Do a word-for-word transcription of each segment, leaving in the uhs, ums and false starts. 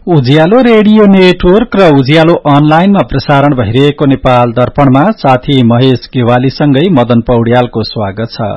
उज्यालो radio network र उज्यालो अनलाइनमा प्रसारण भइरहेको नेपाल दर्पणमा साथी महेश गेवालीसँगै मदन पौड्यालको स्वागत छ।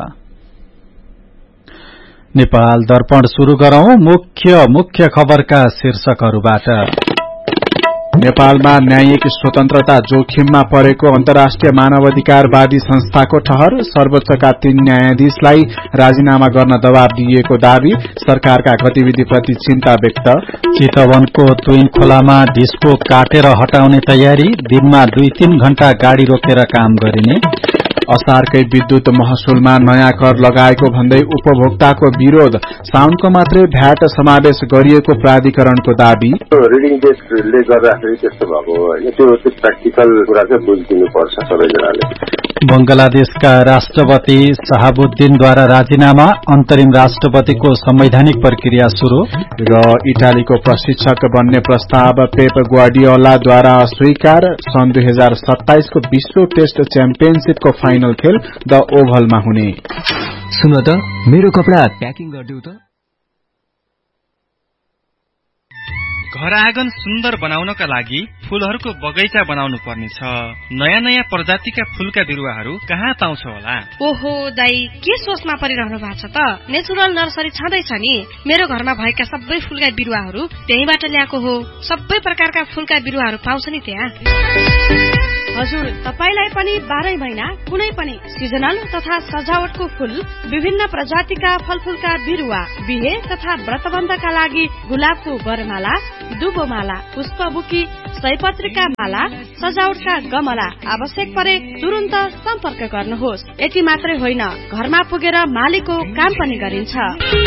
नेपाल दर्पण शुरू गरौं मुख्य मुख्य खबरका शीर्षकहरूबाट। नेपालमा न्यायिक स्वतन्त्रता जोखिममा परेको अन्तर्राष्ट्रिय मानवाधिकारवादी संस्थाको ठहर, सर्वोच्चका तीन न्यायाधीशलाई राजीनामा गर्न दबाव दिइएको दावी, सरकारका गतिविधिप्रति चिन्ता व्यक्त। चितवनको तुइन खोलामा डिस्को काटेर हटाउने तयारी, दिनमा दुई तीन घण्टा गाड़ी रोकेर काम गरिने। असारकै विद्युत महसुलमा नयाँ कर लगाएको भन्दै उपभोक्ताको विरोध, साउन्डको मात्रै भ्याट समावेश गरिएको प्राधिकरणको दावी। रिडिङ डेस्कले गर्दाखेरि त्यस्तो भएको होइन, त्यो प्र्याक्टिकल कुरा चाहिँ बुझिदिनुपर्छ सबैजनाले। बंगलादेशका राष्ट्रपति शहाबुद्दिनद्वारा राजीनामा, अन्तरिम राष्ट्रपतिको संवैधानिक प्रक्रिया शुरू। र इटालीको प्रशिक्षक बन्ने प्रस्ताव पेप ग्वार्डियोलाद्वारा अस्वीकार। सन् दुई हजार सत्ताइसको विश्व टेस्ट च्याम्पियनशीपको फाइनल खेल द ओभलमा हुने। सुन त मेरो कपडा प्याकिङ गरिदेऊ त। घर आँगन सुन्दर बनाउनका लागि फूलहरूको बगैँचा बनाउनु पर्नेछ। नयाँ नयाँ प्रजातिका फूलका बिरुवाहरू कहाँ पाउँछ होला? ओहो दाई, के सोचमा परिरहनु भएको छ त? नेचुरल नर्सरी छँदैछ नि। मेरो घरमा भएका सबै फूलका बिरुवाहरू त्यहीबाट ल्याएको हो। सबै प्रकारका फूलका बिरुवाहरू पाउँछ नि त्यहाँ। हजुर, तपाईलाई पनि बाह्रै महिना कुनै पनि सिजनल तथा सजावटको फूल, विभिन्न प्रजातिका फलफूलका बिरुवा, बिहे तथा व्रतबन्धका लागि गुलाबको वरमाला, दुबोमाला, पुष्पबुकी, सयपत्रीका माला, सजावटका गमला आवश्यक परे तुरुन्त सम्पर्क गर्नुहोस्। यति मात्रै होइन, घरमा पुगेर मालीको काम पनि गरिन्छ।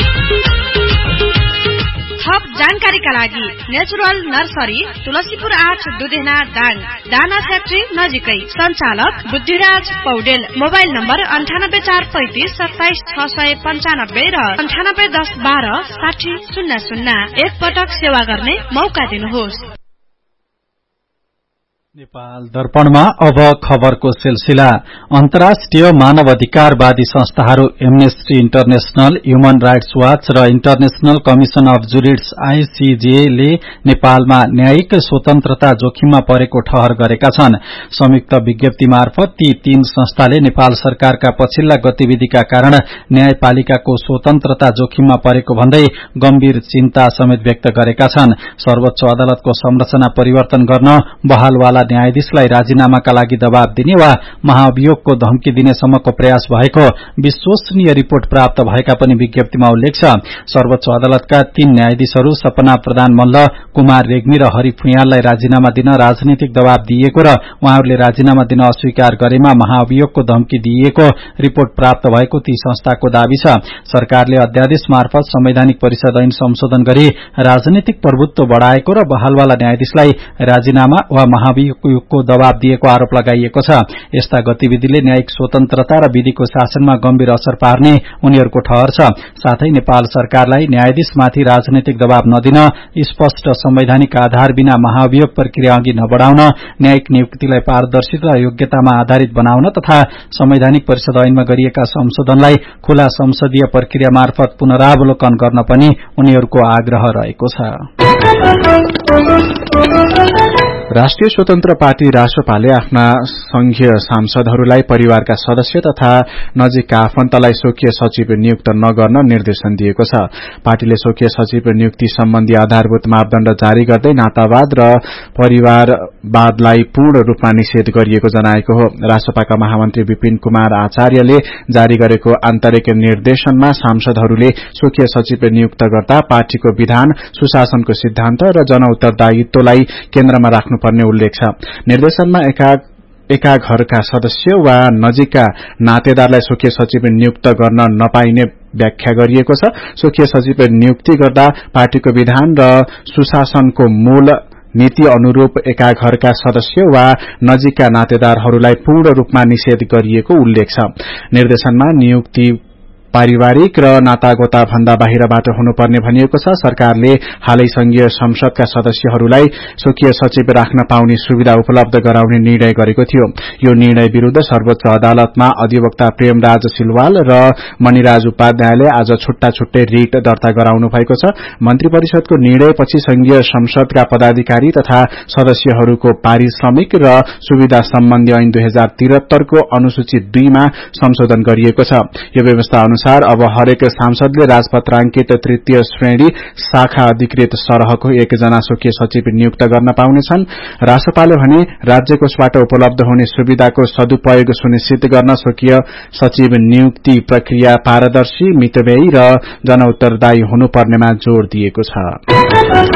थप जानकारीका लागि नेचुरल नर्सरी, तुलसीपुर आठ, दुधेना, दाङ, दाना फ्याक्ट्री नजिकै। सञ्चालक बुद्धिराज पौडेल। मोबाइल नम्बर अन्ठानब्बे चार पैंतिस सत्ताइस छ सय पन्चानब्बे र अन्ठानब्बे दस बाह्र साठी शून्य शून्य। एक पटक सेवा गर्ने मौका दिनुहोस्। नेपाल दर्पणमा अब खबरको सिलसिला। अन्तर्राष्ट्रिय मानवाधिकारवादी संस्थाहरू amnesty international, human rights watch र इन्टरनेशनल कमिशन अफ जुरिड्स आईसीजे ले नेपालमा न्यायिक स्वतन्त्रता जोखिममा परेको ठहर गरेका छन्। संयुक्त विज्ञप्ति मार्फत ती तीन संस्थाले नेपाल सरकारका पछिल्ला गतिविधिका कारण न्यायपालिकाको स्वतन्त्रता जोखिममा परेको भन्दै गम्भीर चिन्ता समेत व्यक्त गरेका छन्। सर्वोच्च अदालतको संरचना परिवर्तन गर्न, बहालवाला न्यायाधीशलाई राजीनामाका लागि दबाव दिने वा महाभियोगको धम्की दिने सम्मको प्रयास भएको विश्वसनीय रिपोर्ट प्राप्त भएका पनि विज्ञप्तिमा उल्लेख छ। सर्वोच्च अदालतका तीन न्यायाधीशहरू सपना प्रधान मल्ल, कुमार रेग्मी र हरि फुयाललाई राजीनामा दिन राजनीतिक दबाव दिइएको र उहाँहरूले राजीनामा दिन अस्वीकार गरेमा महाभियोगको धम्की दिइएको रिपोर्ट प्राप्त भएको ती संस्थाको दावी छ। सरकारले अध्यादेश मार्फत संवैधानिक परिषद ऐन संशोधन गरी राजनीतिक प्रभुत्व बढ़ाएको र बहालवाला न्यायाधीशलाई राजीनामा वा महाभियोग को दबाव दिएको आरोप लगाइएको छ। यस्ता गतिविधिले न्यायिक स्वतन्त्रता र विधिको शासनमा गम्भीर असर पार्ने उनीहरूको ठहर छ। साथै नेपाल सरकारलाई न्यायाधीशमाथि राजनीतिक दबाव नदिन, स्पष्ट संवैधानिक आधार बिना महाभियोग प्रक्रिया अघि नबढ़ाउन, न्यायिक नियुक्तिलाई पारदर्शी र योग्यतामा आधारित बनाउन तथा संवैधानिक परिषद ऐनमा गरिएका संशोधनलाई खुला संसदीय प्रक्रिया मार्फत पुनरावलोकन गर्न पनि उनीहरूको आग्रह रहेको छ। राष्ट्रिय स्वतन्त्र पार्टी रासपाले आफ्ना संघीय सांसदहरूलाई परिवारका सदस्य तथा नजिकका आफन्तलाई स्वकीय सचिव नियुक्त नगर्न निर्देशन दिएको छ। पार्टीले स्वकीय सचिव नियुक्ति सम्बन्धी आधारभूत मापदण्ड जारी गर्दै नातावाद र परिवारवादलाई पूर्ण रूपमा निषेध गरिएको जनाएको हो। रासपाका महामन्त्री विपिन कुमार आचार्यले जारी गरेको आन्तरिक निर्देशनमा सांसदहरूले स्वकीय सचिव नियुक्त गर्दा पार्टीको विधान, सुशासनको सिद्धान्त र जनउत्तरदायित्वलाई केन्द्रमा राख्नु पर्ने उल्लेख छ। निर्देशनमा एका एका घरका सदस्य वा नजिकका नातेदारलाई स्वकीय सचिव नियुक्त गर्न नपाइने व्याख्या गरिएको छ। स्वकीय सचिव नियुक्ति गर्दा पार्टीको विधान र सुशासनको मूल नीति अनुरूप एका घरका सदस्य वा नजिकका नातेदारहरूलाई पूर्ण रूपमा निषेध गरिएको उल्लेख छ। निर्देशनमा नियुक्ति पारिवारिक र नातागोता भन्दा बाहिरबाट हुनुपर्ने भनिएको छ। सरकारले हालै संघीय संसदका सदस्यहरूलाई स्वकीय सचिव राख्न पाउने सुविधा उपलब्ध गराउने निर्णय गरेको थियो। यो निर्णय विरूद्ध सर्वोच्च अदालतमा अधिवक्ता प्रेमराज सिलवाल र मणिराज उपाध्यायले आज छुट्टा छुट्टै रिट दर्ता गराउनु भएको छ। मन्त्री परिषदको निर्णयपछि संघीय संसदका पदाधिकारी तथा सदस्यहरूको पारिश्रमिक र सुविधा सम्बन्धी ऐन दुई हजार त्रिहत्तरको अनुसूची दुईमा संशोधन गरिएको छ। यो व्यवस्था अनुसार अब हरेक सांसदले राजपत्रांकित तृतीय श्रेणी शाखा अधिकृत सरहको एकजना स्वकीय सचिव नियुक्त गर्न पाउनेछन्। राष्ट्रपालले भने राज्य कोषबाट उपलब्ध हुने सुविधाको सदुपयोग सुनिश्चित गर्न स्वकीय सचिव नियुक्ति प्रक्रिया पारदर्शी, मितव्ययी र जनउत्तरदायी हुनुपर्नेमा जोड़ दिएको छ।